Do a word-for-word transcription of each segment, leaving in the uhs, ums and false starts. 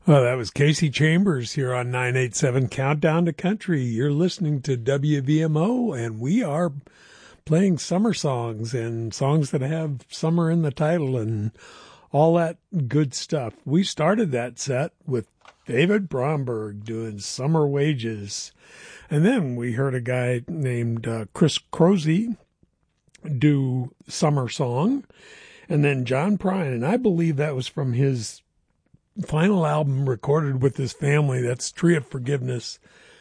Well, that was Casey Chambers here on nine eighty-seven Countdown to Country. You're listening to W V M O, and we are playing summer songs and songs that have summer in the title and all that good stuff. We started that set with David Bromberg doing Summer Wages. And then we heard a guy named uh, Chris Croce do Summer Song. And then John Prine, and I believe that was from his final album recorded with his family. That's Tree of Forgiveness.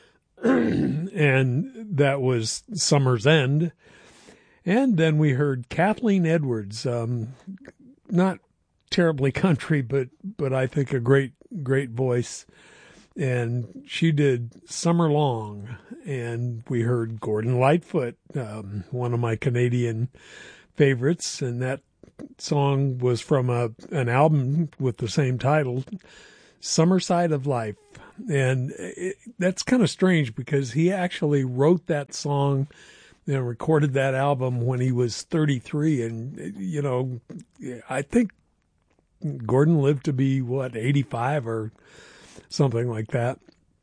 And that was Summer's End. And then we heard Kathleen Edwards, um, not terribly country, but, but I think a great, great voice. And she did Summer Long. And we heard Gordon Lightfoot, um, one of my Canadian favorites. And that song was from a an album with the same title, Summer Side of Life. And it, that's kind of strange because he actually wrote that song and recorded that album when he was thirty-three. And, you know, I think Gordon lived to be, what, eighty-five or something like that.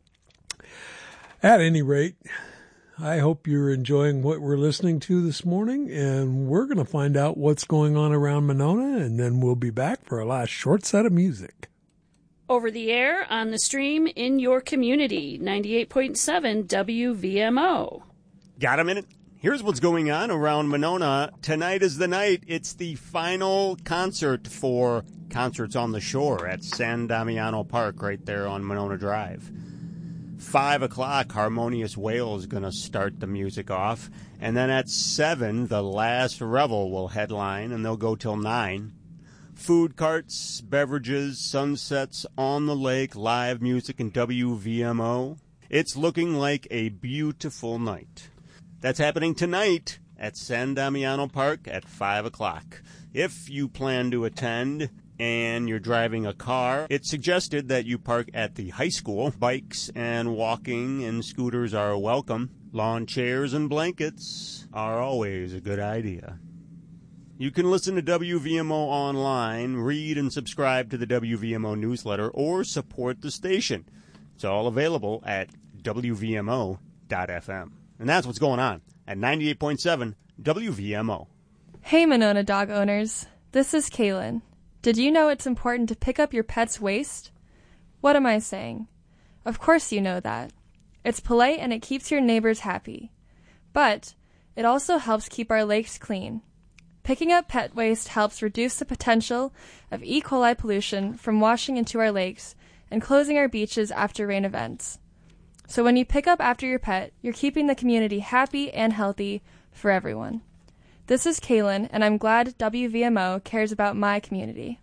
At any rate, I hope you're enjoying what we're listening to this morning, and we're going to find out what's going on around Monona, and then we'll be back for our last short set of music. Over the air, on the stream, in your community, ninety-eight point seven W V M O. Got a minute? Here's what's going on around Monona. Tonight is the night. It's the final concert for Concerts on the Shore at San Damiano Park right there on Monona Drive. Five o'clock, Harmonious Whale is going to start the music off. And then at seven, the Last Revel will headline, and they'll go till nine. Food carts, beverages, sunsets on the lake, live music and W V M O. It's looking like a beautiful night. That's happening tonight at San Damiano Park at five o'clock. If you plan to attend and you're driving a car, it's suggested that you park at the high school. Bikes and walking and scooters are welcome. Lawn chairs and blankets are always a good idea. You can listen to W V M O online, read and subscribe to the W V M O newsletter, or support the station. It's all available at W V M O dot F M. And that's what's going on at ninety-eight point seven W V M O. Hey, Monona dog owners. This is Kaylin. Did you know it's important to pick up your pet's waste? What am I saying? Of course you know that. It's polite and it keeps your neighbors happy. But it also helps keep our lakes clean. Picking up pet waste helps reduce the potential of E. coli pollution from washing into our lakes and closing our beaches after rain events. So when you pick up after your pet, you're keeping the community happy and healthy for everyone. This is Kaylin, and I'm glad W V M O cares about my community.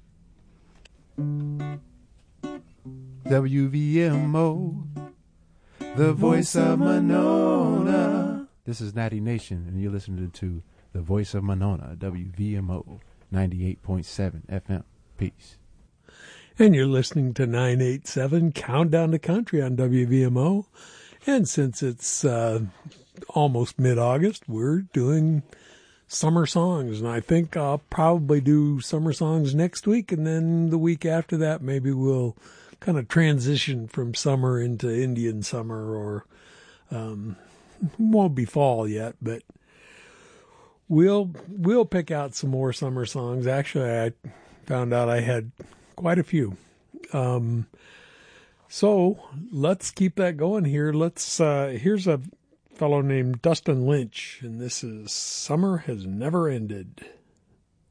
W V M O, the voice of Monona. This is Natty Nation, and you're listening to the voice of Monona, W V M O, ninety-eight point seven F M. Peace. And you're listening to nine eighty-seven Countdown to Country on W V M O. And since it's uh, almost mid-August, we're doing summer songs. And I think I'll probably do summer songs next week. And then the week after that, maybe we'll kind of transition from summer into Indian summer, or um, won't be fall yet, but we'll, we'll pick out some more summer songs. Actually, I found out I had quite a few. Um, so let's keep that going here. Let's, uh, here's a fellow named Dustin Lynch, and this is Summer Has Never Ended.